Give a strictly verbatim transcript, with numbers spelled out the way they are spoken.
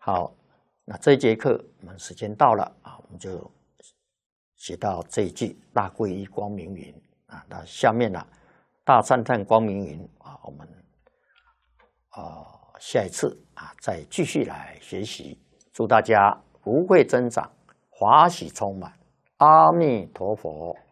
好，那这一节课我们时间到了啊，我们就写到这一句“大皈依光明云”啊，那下面呢、啊，“大赞叹光明云”啊，我们啊、呃、下一次啊再继续来学习。祝大家福慧增长，华喜充满。阿弥陀佛。